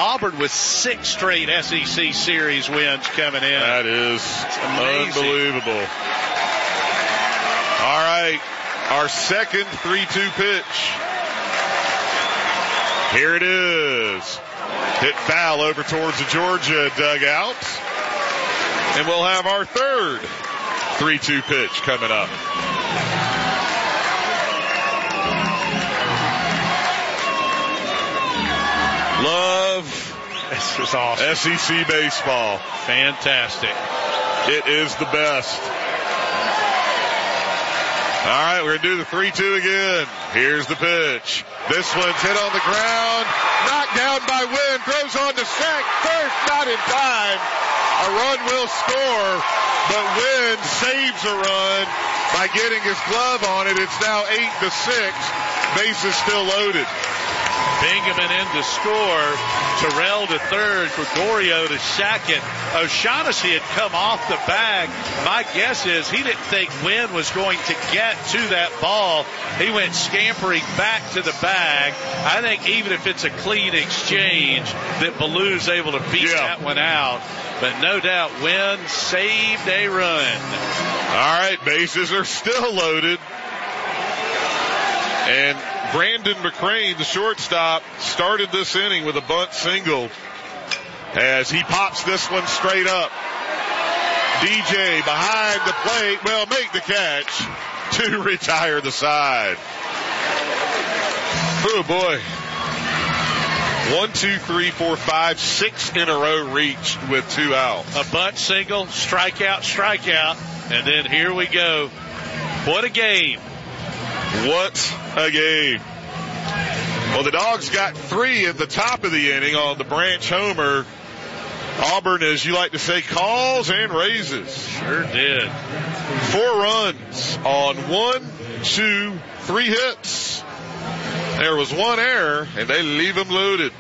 Auburn with 6 straight SEC series wins coming in. That is unbelievable. All right, our second 3-2 pitch. Here it is. Hit foul over towards the Georgia dugout. And we'll have our third 3-2 pitch coming up. Love This is awesome. SEC baseball. Fantastic. It is the best. All right, we're going to do the 3-2 again. Here's the pitch. This one's hit on the ground. Knocked down by Wynn. Throws on to first, not in time. A run will score, but Wynn saves a run by getting his glove on it. It's now 8-6. Bases still loaded. Bingaman in to score. Terrell to third. Gregorio to second. O'Shaughnessy had come off the bag. My guess is he didn't think Wynn was going to get to that ball. He went scampering back to the bag. I think even if it's a clean exchange, that Ballou's able to beat that one out. But no doubt Wynn saved a run. All right, bases are still loaded. And Brandon McCrane, the shortstop, started this inning with a bunt single as he pops this one straight up. DJ behind the plate will make the catch to retire the side. Oh boy. 1, 2, 3, 4, 5, 6 in a row reached with 2 out. A bunt single, strikeout, and then here we go. What a game. What a game. Well, the Dogs got 3 at the top of the inning on the Branch homer. Auburn, as you like to say, calls and raises. Sure did. 4 runs on 1, 2, 3 hits. There was 1 error, and they leave them loaded.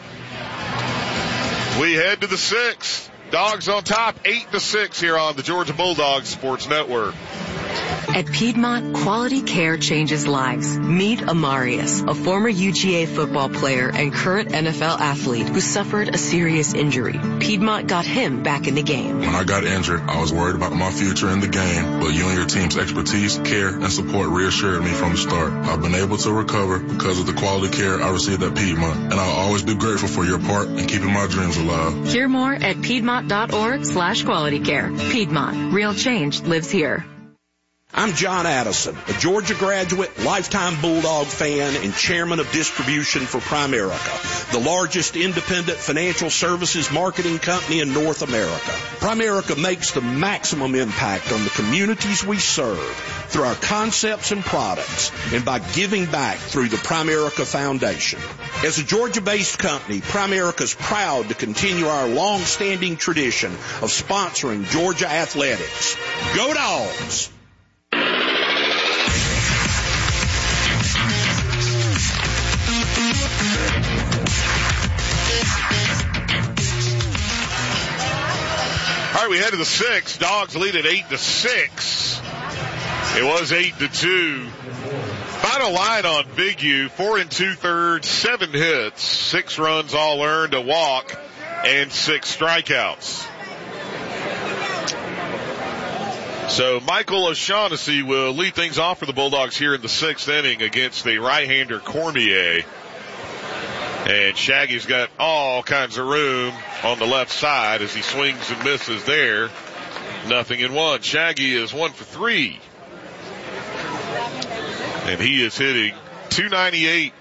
We head to the 6th. Dogs on top, 8-6 here on the Georgia Bulldogs Sports Network. At Piedmont, quality care changes lives. Meet Amarius, a former UGA football player and current NFL athlete who suffered a serious injury. Piedmont got him back in the game. When I got injured, I was worried about my future in the game, but you and your team's expertise, care, and support reassured me from the start. I've been able to recover because of the quality care I received at Piedmont, and I'll always be grateful for your part in keeping my dreams alive. Hear more at Piedmont.org/quality care. Piedmont, real change lives here. I'm John Addison, a Georgia graduate, lifetime Bulldog fan, and chairman of distribution for Primerica, the largest independent financial services marketing company in North America. Primerica makes the maximum impact on the communities we serve through our concepts and products and by giving back through the Primerica Foundation. As a Georgia-based company, Primerica is proud to continue our long-standing tradition of sponsoring Georgia athletics. Go Dogs! All right, we head to the 6th. Dogs lead at 8-6. It was 8-2. Final line on Big U, 4 2/3, 7 hits, 6 runs all earned, a walk, and 6 strikeouts. So Michael O'Shaughnessy will lead things off for the Bulldogs here in the 6th inning against the right-hander Cormier. And Shaggy's got all kinds of room on the left side as he swings and misses there. 0-1. Shaggy is 1 for 3. And he is hitting .298.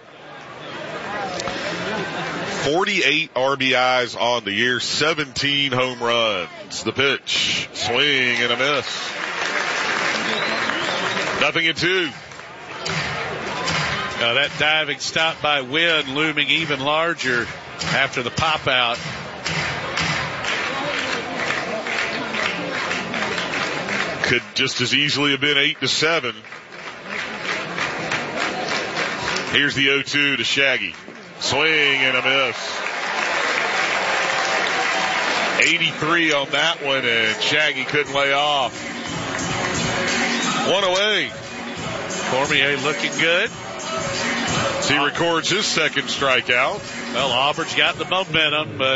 48 RBIs on the year, 17 home runs. The pitch, swing and a miss. 0-2. Now that diving stop by Wynn looming even larger after the pop out. Could just as easily have been 8-7. Here's the 0-2 to Shaggy. Swing and a miss. 83 on that one, and Shaggy couldn't lay off. 1 away. Cormier looking good. He records his second strikeout. Well, Auburn's got the momentum, but